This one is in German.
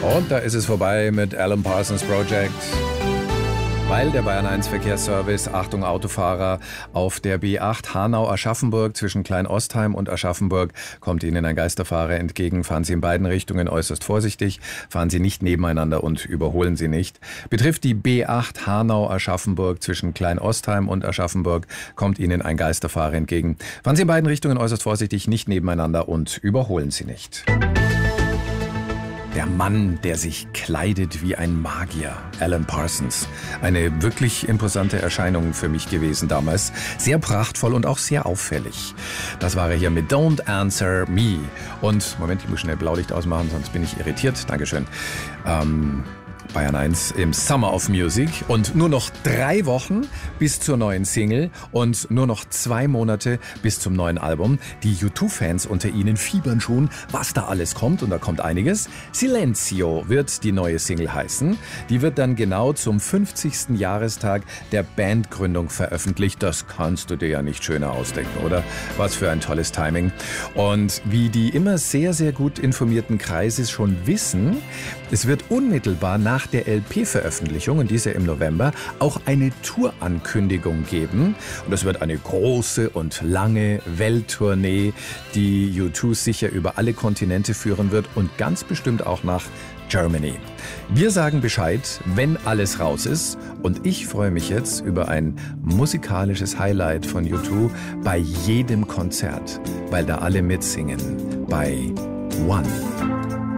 Und da ist es vorbei mit Alan Parsons Project. Weil der Bayern 1 Verkehrsservice, Achtung Autofahrer, auf der B8 Hanau-Aschaffenburg zwischen Klein-Ostheim und Aschaffenburg kommt Ihnen ein Geisterfahrer entgegen. Fahren Sie in beiden Richtungen äußerst vorsichtig, fahren Sie nicht nebeneinander und überholen Sie nicht. Betrifft die B8 Hanau-Aschaffenburg zwischen Klein-Ostheim und Aschaffenburg kommt Ihnen ein Geisterfahrer entgegen. Fahren Sie in beiden Richtungen äußerst vorsichtig, nicht nebeneinander und überholen Sie nicht. Der Mann, der sich kleidet wie ein Magier, Alan Parsons. Eine wirklich imposante Erscheinung für mich gewesen damals. Sehr prachtvoll und auch sehr auffällig. Das war er hier mit Don't Answer Me. Und, Moment, ich muss schnell Blaulicht ausmachen, sonst bin ich irritiert. Dankeschön. Bayern 1 im Summer of Music und nur noch 3 Wochen bis zur neuen Single und nur noch 2 Monate bis zum neuen Album. Die U2-Fans unter Ihnen fiebern schon, was da alles kommt und da kommt einiges. Silenzio wird die neue Single heißen. Die wird dann genau zum 50. Jahrestag der Bandgründung veröffentlicht. Das kannst du dir ja nicht schöner ausdenken, oder? Was für ein tolles Timing. Und wie die immer sehr, sehr gut informierten Kreise schon wissen, es wird unmittelbar nach der LP-Veröffentlichung, und diese im November, auch eine Tour-Ankündigung geben. Und es wird eine große und lange Welttournee, die U2 sicher über alle Kontinente führen wird und ganz bestimmt auch nach Germany. Wir sagen Bescheid, wenn alles raus ist. Und ich freue mich jetzt über ein musikalisches Highlight von U2 bei jedem Konzert, weil da alle mitsingen. Bei One.